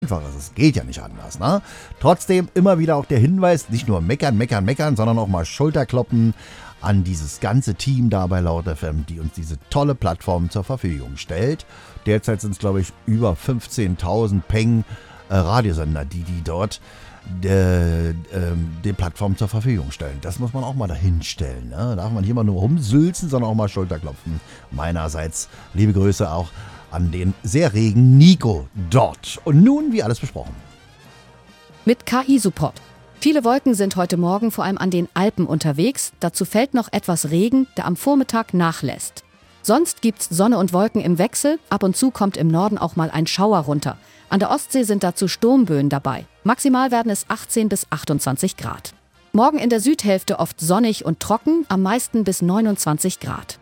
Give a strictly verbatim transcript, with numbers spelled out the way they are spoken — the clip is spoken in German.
Einfaches. Es geht ja nicht anders, ne? Trotzdem immer wieder auch der Hinweis, nicht nur meckern, meckern, meckern, sondern auch mal Schulterkloppen an dieses ganze Team da bei Laut F M, die uns diese tolle Plattform zur Verfügung stellt. Derzeit sind es, glaube ich, über fünfzehntausend Peng äh, Radiosender, die die dort äh, äh, die Plattform zur Verfügung stellen. Das muss man auch mal dahin stellen. Ne? Darf man hier mal nur rumsülzen, sondern auch mal Schulterklopfen. Meinerseits liebe Grüße auch an den sehr regen Nico dort. Und nun, wie alles besprochen. Mit K I-Support. Viele Wolken sind heute Morgen vor allem an den Alpen unterwegs. Dazu fällt noch etwas Regen, der am Vormittag nachlässt. Sonst gibt's Sonne und Wolken im Wechsel. Ab und zu kommt im Norden auch mal ein Schauer runter. An der Ostsee sind dazu Sturmböen dabei. Maximal werden es achtzehn bis achtundzwanzig Grad. Morgen in der Südhälfte oft sonnig und trocken, am meisten bis neunundzwanzig Grad.